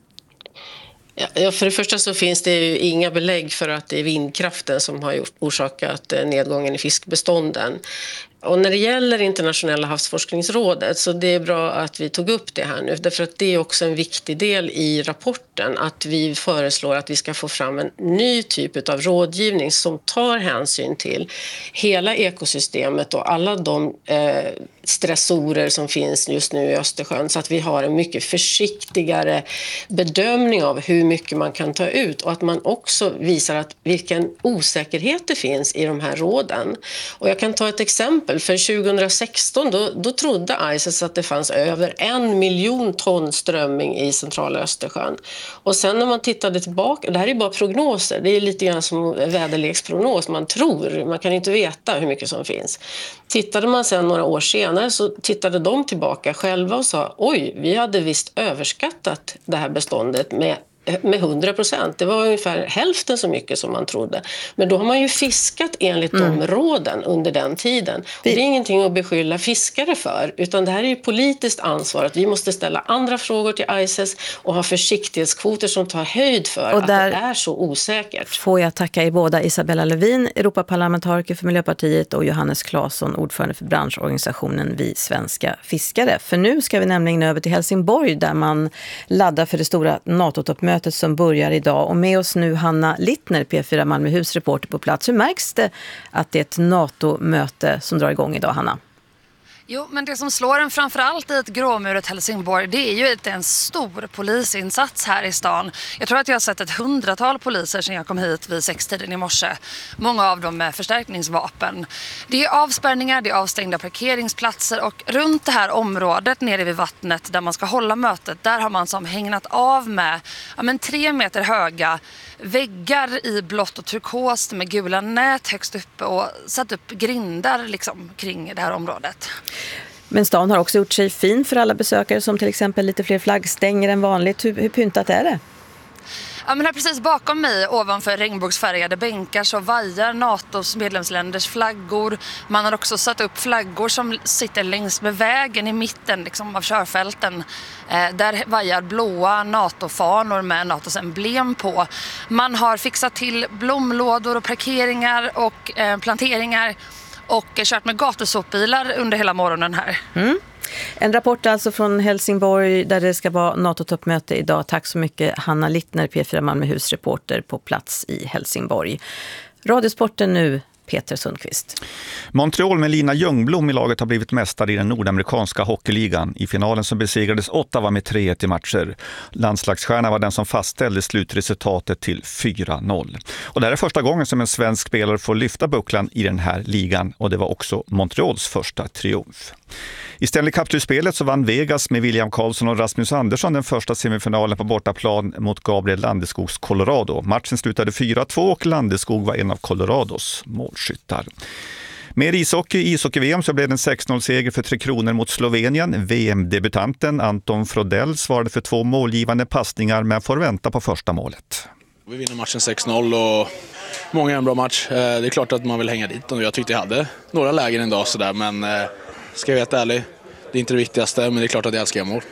Ja, för det första så finns det ju inga belägg för att det är vindkraften som har orsakat nedgången i fiskbestånden. Och när det gäller Internationella havsforskningsrådet, så det är bra att vi tog upp det här nu, därför att det är också en viktig del i rapporten att vi föreslår att vi ska få fram en ny typ av rådgivning som tar hänsyn till hela ekosystemet och alla de stressorer som finns just nu i Östersjön, så att vi har en mycket försiktigare bedömning av hur mycket man kan ta ut, och att man också visar att vilken osäkerhet det finns i de här råden. Och jag kan ta ett exempel. För 2016 då trodde ICES att det fanns över 1 miljon ton strömming i centrala Östersjön. Och sen när man tittade tillbaka, det här är bara prognoser, det är lite grann som väderleksprognos, man kan inte veta hur mycket som finns. Tittade man sen några år senare så tittade de tillbaka själva och sa oj, vi hade visst överskattat det här beståndet med 100%. Det var ungefär hälften så mycket som man trodde. Men då har man ju fiskat enligt de råden under den tiden. Och det är ingenting att beskylla fiskare för, utan det här är ju politiskt ansvar att vi måste ställa andra frågor till ICES och ha försiktighetskvoter som tar höjd för att det är så osäkert. Får jag tacka er båda, Isabella Lövin, Europaparlamentariker för Miljöpartiet, och Johannes Claesson, ordförande för branschorganisationen Vi Svenska Fiskare. För nu ska vi nämligen över till Helsingborg där man laddar för det stora NATO-toppmötet NATO-toppmötet som börjar idag. Och med oss nu Hanna Littner, P4 Malmöhus reporter på plats. Hur märks det att det är ett NATO-möte som drar igång idag, Hanna? Jo, men det som slår en framförallt i ett gråmuret Helsingborg, det är ju en stor polisinsats här i stan. Jag tror att jag har sett 100-tal poliser sedan jag kom hit vid 6-tiden i morse. Många av dem med förstärkningsvapen. Det är avspärrningar, det är avstängda parkeringsplatser och runt det här området nere vid vattnet där man ska hålla mötet, där har man som hägnat av med 3 meter höga väggar i blått och turkost med gula nät högst uppe och satt upp grindar kring det här området. Men stan har också gjort sig fin för alla besökare, som till exempel lite fler flaggstänger än vanligt. Hur pyntat är det? Ja, men här precis bakom mig, ovanför regnbågsfärgade bänkar, så vajar NATOs medlemsländers flaggor. Man har också satt upp flaggor som sitter längs med vägen i mitten av körfälten. Där vajar blåa NATO-fanor med NATOs emblem på. Man har fixat till blomlådor och parkeringar och planteringar och kört med gatusopbilar under hela morgonen här. En rapport alltså från Helsingborg där det ska vara NATO-toppmöte idag. Tack så mycket Hanna Littner, P4 Malmöhus reporter på plats i Helsingborg. Radiosporten nu, Peter Sundqvist. Montreal med Lina Ljungblom i laget har blivit mästare i den nordamerikanska hockeyligan. I finalen så besegrades Ottawa med 3-1 i matcher. Landslagsstjärna var den som fastställde slutresultatet till 4-0. Och det här är första gången som en svensk spelare får lyfta bucklan i den här ligan, och det var också Montreals första triumf. I Stanley Cup-slutspelet så vann Vegas med William Karlsson och Rasmus Andersson den första semifinalen på bortaplan mot Gabriel Landeskogs Colorado. Matchen slutade 4-2 och Landeskog var en av Colorados målskyttar. Med ishockey-VM så blev det en 6-0-seger för Tre Kronor mot Slovenien. VM-debutanten Anton Frodell svarade för 2 målgivande passningar, men får vänta på första målet. Vi vinner matchen 6-0 och många en bra match. Det är klart att man vill hänga dit, och jag tyckte jag hade några lägen en dag sådär, men ska jag vara ärlig, det är inte det viktigaste, men det är klart att jag älskar mål.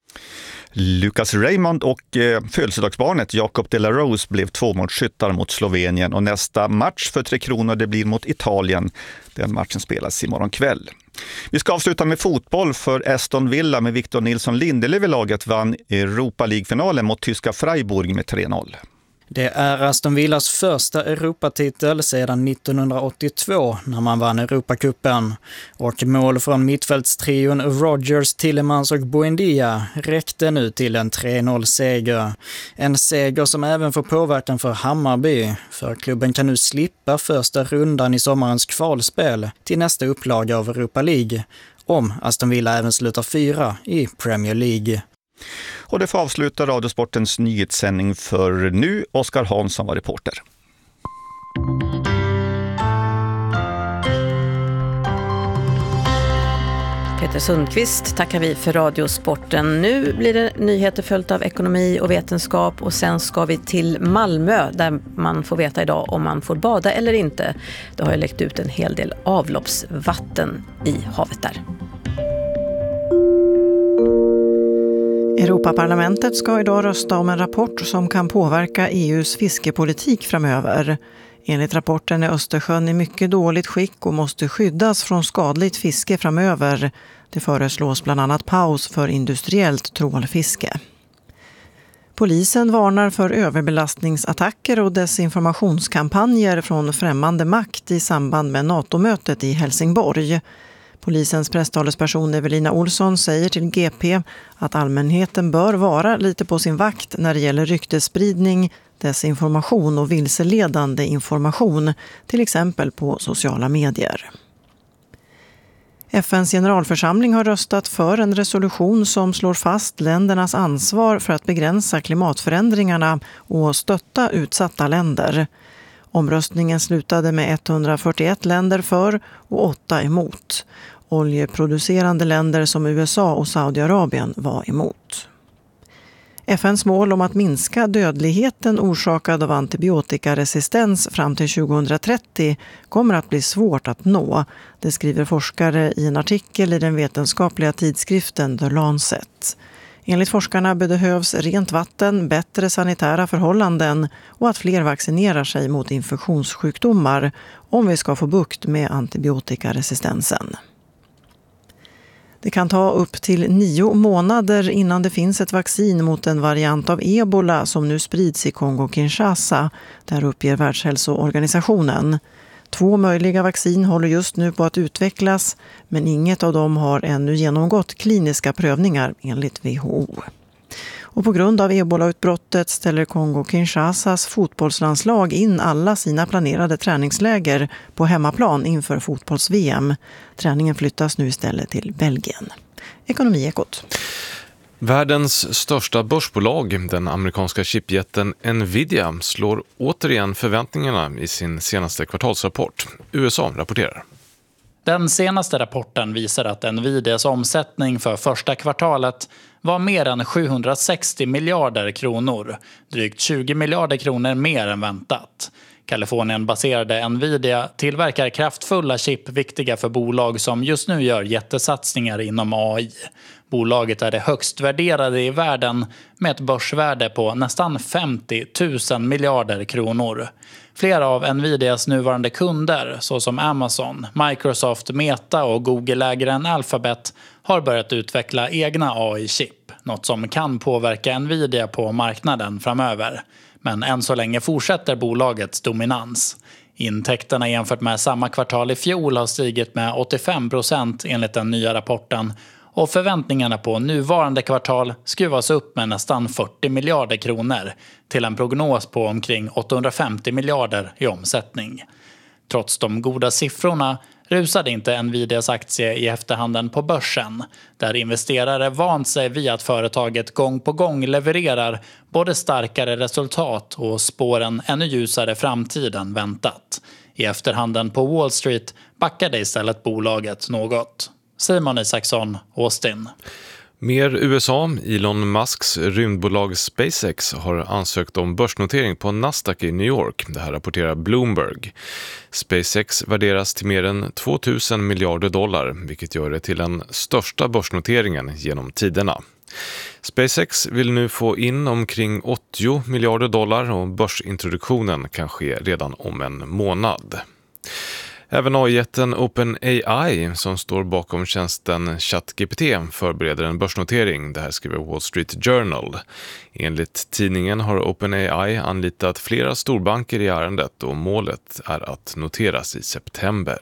Lucas Raymond och födelsedagsbarnet Jacob de la Rose blev 2-målsskyttar mot Slovenien, och nästa match för Tre Kronor det blir mot Italien. Den matchen spelas imorgon kväll. Vi ska avsluta med fotboll, för Aston Villa med Victor Nilsson Lindelöf i laget vann Europa League-finalen mot tyska Freiburg med 3-0. Det är Aston Villas första Europatitel sedan 1982 när man vann Europacupen. Och mål från mittfältstrion Rodgers, Tillemans och Buendia räckte nu till en 3-0-seger. En seger som även får påverkan för Hammarby, för klubben kan nu slippa första rundan i sommarens kvalspel till nästa upplaga av Europa League, om Aston Villa även slutar 4 i Premier League. Och det får avsluta Radiosportens nyhetssändning för nu. Oskar Hansson var reporter. Peter Sundqvist tackar vi för Radiosporten. Nu blir det nyheter följt av ekonomi och vetenskap, och sen ska vi till Malmö där man får veta idag om man får bada eller inte. Det har ju läckt ut en hel del avloppsvatten i havet där. Europaparlamentet ska idag rösta om en rapport som kan påverka EUs fiskepolitik framöver. Enligt rapporten är Östersjön i mycket dåligt skick och måste skyddas från skadligt fiske framöver. Det föreslås bland annat paus för industriellt trålfiske. Polisen varnar för överbelastningsattacker och desinformationskampanjer från främmande makt i samband med NATO-mötet i Helsingborg. Polisens presstalesperson Evelina Olsson säger till GP att allmänheten bör vara lite på sin vakt när det gäller ryktesspridning, desinformation och vilseledande information, till exempel på sociala medier. FNs generalförsamling har röstat för en resolution som slår fast ländernas ansvar för att begränsa klimatförändringarna och stötta utsatta länder. Omröstningen slutade med 141 länder för och 8 emot. Oljeproducerande länder som USA och Saudiarabien var emot. FNs mål om att minska dödligheten orsakad av antibiotikaresistens fram till 2030 kommer att bli svårt att nå. Det skriver forskare i en artikel i den vetenskapliga tidskriften The Lancet. Enligt forskarna behövs rent vatten, bättre sanitära förhållanden och att fler vaccinerar sig mot infektionssjukdomar om vi ska få bukt med antibiotikaresistensen. Det kan ta upp till 9 månader innan det finns ett vaccin mot en variant av ebola som nu sprids i Kongo-Kinshasa. Där uppger Världshälsoorganisationen. 2 möjliga vaccin håller just nu på att utvecklas, men inget av dem har ännu genomgått kliniska prövningar enligt WHO. Och på grund av ebolautbrottet ställer Kongo-Kinshasas fotbollslandslag in alla sina planerade träningsläger på hemmaplan inför fotbolls-VM. Träningen flyttas nu istället till Belgien. Ekonomiekot. Världens största börsbolag, den amerikanska chipjätten Nvidia, slår återigen förväntningarna i sin senaste kvartalsrapport. USA rapporterar. Den senaste rapporten visar att Nvidias omsättning för första kvartalet var mer än 760 miljarder kronor, drygt 20 miljarder kronor mer än väntat. Kalifornien-baserade Nvidia tillverkar kraftfulla chip viktiga för bolag som just nu gör jättesatsningar inom AI. Bolaget är det högst värderade i världen med ett börsvärde på nästan 50 000 miljarder kronor. Flera av Nvidias nuvarande kunder, såsom Amazon, Microsoft, Meta och Google-ägaren Alphabet, har börjat utveckla egna AI-chip, något som kan påverka Nvidia på marknaden framöver. Men än så länge fortsätter bolagets dominans. Intäkterna jämfört med samma kvartal i fjol har stigit med 85% enligt den nya rapporten, och förväntningarna på nuvarande kvartal skruvas upp med nästan 40 miljarder kronor till en prognos på omkring 850 miljarder i omsättning. Trots de goda siffrorna rusade inte Nvidias aktie i efterhanden på börsen, där investerare vant sig vid att företaget gång på gång levererar både starkare resultat och spår en ännu ljusare framtid än väntat. I efterhanden på Wall Street backade istället bolaget något. Simon Isaksson, Austin. Mer USA. Elon Musks rymdbolag SpaceX har ansökt om börsnotering på Nasdaq i New York. Det här rapporterar Bloomberg. SpaceX värderas till mer än 2000 miljarder dollar, vilket gör det till den största börsnoteringen genom tiderna. SpaceX vill nu få in omkring 80 miljarder dollar och börsintroduktionen kan ske redan om en månad. Även AI-jätten OpenAI, som står bakom tjänsten ChatGPT, förbereder en börsnotering. Det här skriver Wall Street Journal. Enligt tidningen har OpenAI anlitat flera storbanker i ärendet och målet är att noteras i september.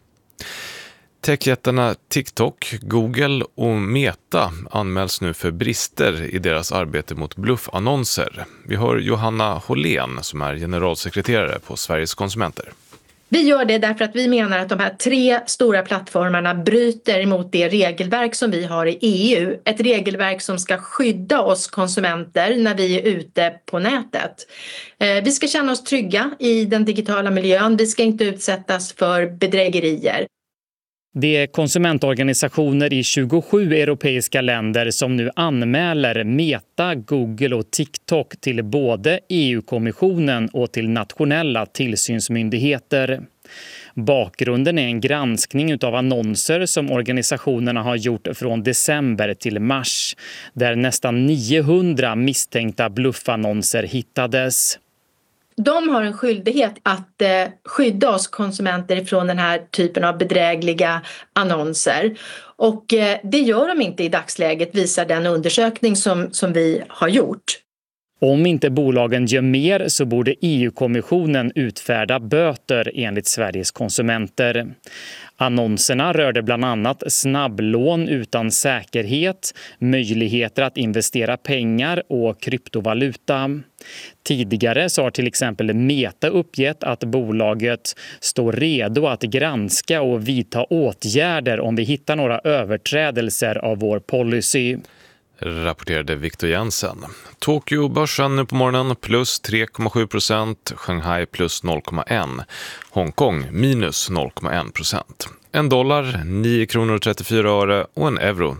Techjättarna TikTok, Google och Meta anmäls nu för brister i deras arbete mot bluffannonser. Vi hör Johanna Hållén som är generalsekreterare på Sveriges konsumenter. Vi gör det därför att vi menar att de här 3 stora plattformarna bryter mot det regelverk som vi har i EU. Ett regelverk som ska skydda oss konsumenter när vi är ute på nätet. Vi ska känna oss trygga i den digitala miljön. Vi ska inte utsättas för bedrägerier. Det är konsumentorganisationer i 27 europeiska länder som nu anmäler Meta, Google och TikTok till både EU-kommissionen och till nationella tillsynsmyndigheter. Bakgrunden är en granskning av annonser som organisationerna har gjort från december till mars, där nästan 900 misstänkta bluffannonser hittades. De har en skyldighet att skydda oss konsumenter från den här typen av bedrägliga annonser. Och det gör de inte i dagsläget, visar den undersökning som vi har gjort. Om inte bolagen gör mer så borde EU-kommissionen utfärda böter enligt Sveriges konsumenter. Annonserna rörde bland annat snabblån utan säkerhet, möjligheter att investera pengar och kryptovaluta. Tidigare så har till exempel Meta uppgett att bolaget står redo att granska och vidta åtgärder om vi hittar några överträdelser av vår policy. Rapporterade Victor Jensen. Tokyo-börsen nu på morgonen plus 3,7%, Shanghai plus 0,1%, Hongkong minus 0,1%. En dollar 9 kronor och 34 öre och en euro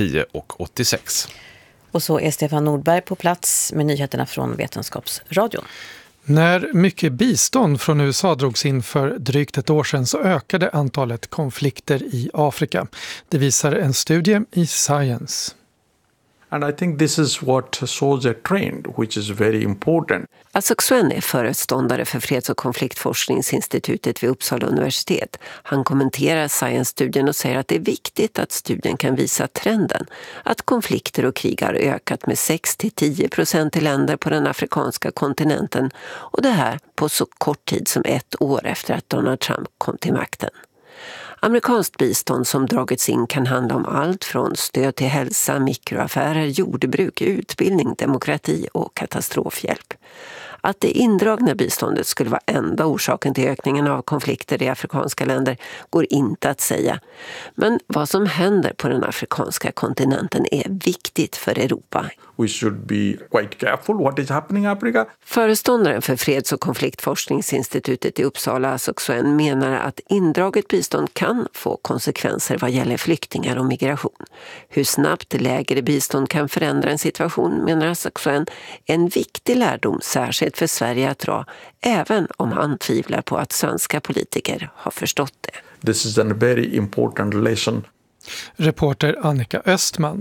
10,86. Och så är Stefan Nordberg på plats med nyheterna från Vetenskapsradion. När mycket bistånd från USA drogs in för drygt ett år sedan så ökade antalet konflikter i Afrika. Det visar en studie i Science. And I think this is what shows a trend which is very important. Asok-Suen är föreståndare för freds- och konfliktforskningsinstitutet vid Uppsala universitet. Han kommenterar Science-studien och säger att det är viktigt att studien kan visa trenden. Att konflikter och krig har ökat med 6-10% i länder på den afrikanska kontinenten. Och det här på så kort tid som 1 år efter att Donald Trump kom till makten. Amerikanskt bistånd som dragits in kan handla om allt från stöd till hälsa, mikroaffärer, jordbruk, utbildning, demokrati och katastrofhjälp. Att det indragna biståndet skulle vara enda orsaken till ökningen av konflikter i afrikanska länder går inte att säga. Men vad som händer på den afrikanska kontinenten är viktigt för Europa. We should be quite careful what is happening in Africa. Föreståndaren för freds- och konfliktforskningsinstitutet i Uppsala, Asok-Suen, menar att indraget bistånd kan få konsekvenser vad gäller flyktingar och migration. Hur snabbt lägre bistånd kan förändra en situation, menar Asok-Suen, är en viktig lärdom särskilt för Sverige att dra, även om han tvivlar på att svenska politiker har förstått det. This is a very important lesson. Reporter Annika Östman.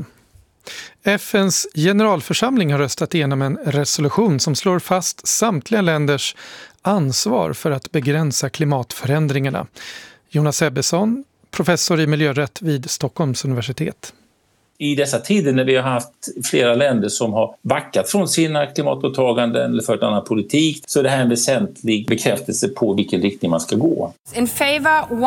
FNs generalförsamling har röstat igenom en resolution som slår fast samtliga länders ansvar för att begränsa klimatförändringarna. Jonas Ebbesson, professor i miljörätt vid Stockholms universitet. I dessa tider när vi har haft flera länder som har backat från sina klimatåtaganden eller fört annan politik, så är det här en väsentlig bekräftelse på vilken riktning man ska gå. In favor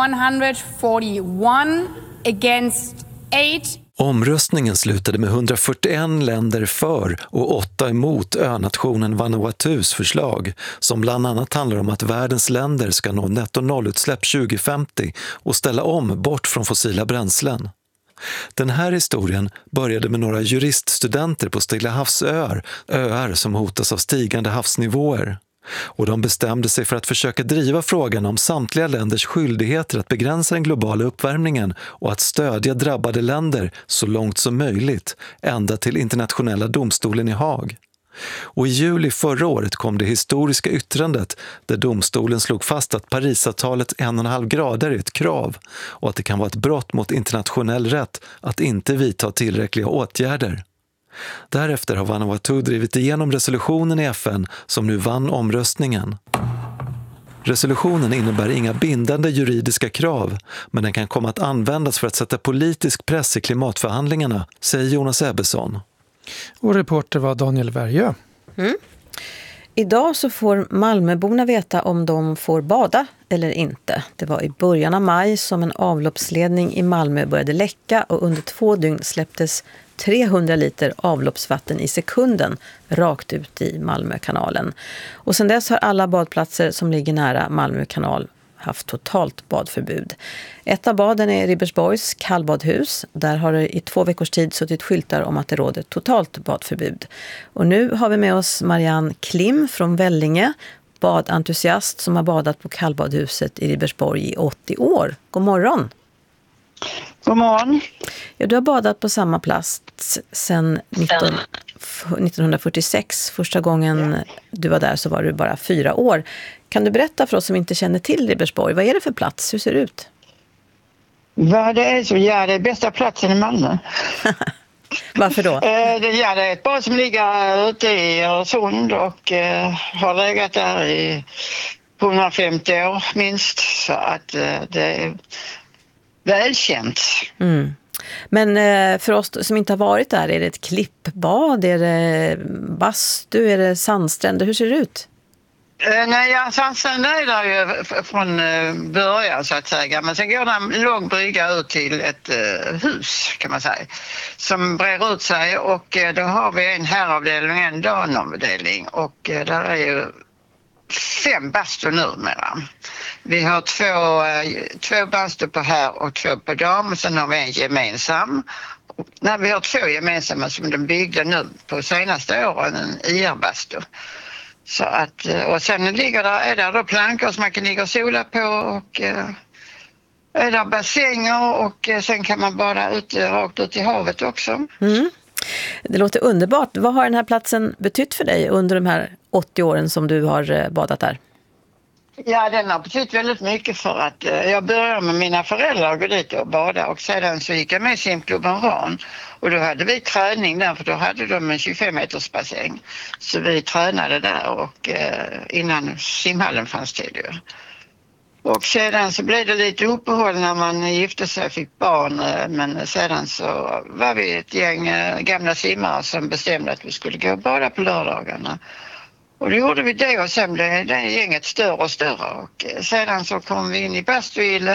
141, against 8. Omröstningen slutade med 141 länder för och 8 emot önationen Vanuatus förslag, som bland annat handlar om att världens länder ska nå netto-nollutsläpp 2050 och ställa om bort från fossila bränslen. Den här historien började med några juriststudenter på Stilla havsöar, öar som hotas av stigande havsnivåer. Och de bestämde sig för att försöka driva frågan om samtliga länders skyldigheter att begränsa den globala uppvärmningen och att stödja drabbade länder så långt som möjligt, ända till internationella domstolen i Haag. Och i juli förra året kom det historiska yttrandet där domstolen slog fast att Parisavtalet 1,5 grader är ett krav och att det kan vara ett brott mot internationell rätt att inte vidta tillräckliga åtgärder. Därefter har Vanuatu drivit igenom resolutionen i FN som nu vann omröstningen. Resolutionen innebär inga bindande juridiska krav, men den kan komma att användas för att sätta politisk press i klimatförhandlingarna, säger Jonas Ebbesson. Och reporter var Daniel Värjö. Idag så får Malmöborna veta om de får bada eller inte. Det var i början av maj som en avloppsledning i Malmö började läcka och under 2 dygn släpptes 300 liter avloppsvatten i sekunden rakt ut i Malmökanalen. Och sedan dess har alla badplatser som ligger nära Malmö kanal haft totalt badförbud. Ett av baden är Ribersborgs kallbadhus. Där har det i 2 veckors tid suttit skyltar om att det råder totalt badförbud. Och nu har vi med oss Marianne Klim från Vellinge, badentusiast som har badat på kallbadhuset i Ribersborg i 80 år. God morgon! God morgon! Ja, du har badat på samma plats sedan 1946. Första gången du var där så var du bara 4 år. Kan du berätta för oss som inte känner till Ribersborg? Vad är det för plats? Hur ser det ut? Vad det är så, ja, det är bästa platsen i Malmö. Varför då? Det är ett bad som ligger ute i Öresund och har legat där i 150 år minst. Så att det är välkänt. Mm. Men för oss som inte har varit där, är det ett klippbad? Är det bastu? Är det sandstränder? Hur ser det ut? Nej, sandstränder är där ju från början så att säga. Men sen går det en lång brygga ut till ett hus kan man säga. Som brer ut sig och då har vi en herravdelning och en damavdelning. Och där är ju 5 bastu numera. Vi har 2 bastu på herr och 2 på dam och sen har vi en gemensam. När vi har 2 gemensamma som de byggde nu på senaste åren, en IR-bastu. Så att, och sen är där då plankor som man kan ligga och sola på och är där bassänger och sen kan man bada rakt ut i havet också. Mm. Det låter underbart. Vad har den här platsen betytt för dig under de här 80 åren som du har badat där? Ja, den har betytt väldigt mycket för att jag började med mina föräldrar och gå dit och bada och sedan så gick jag med i simklubben Ran och då hade vi träning där för då hade de en 25 meters bassäng. Så vi tränade där och innan simhallen fanns till ju. Och sedan så blev det lite uppehåll när man gifte sig och fick barn men sedan så var vi ett gäng gamla simmare som bestämde att vi skulle gå och bada på lördagarna. Och då gjorde vi det och sen blev det gänget större och större och sedan så kom vi in i bastuillen